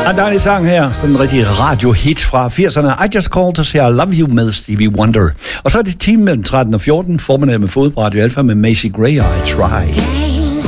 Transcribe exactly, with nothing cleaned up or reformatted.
En dejlig sang her, sådan en rigtig radiohit fra firserne. I Just Called to Say I Love You med Stevie Wonder. Og så er det time mellem tretten og fjorten, formiddag med fodbold Radio Alpha med Macy Gray og I Try.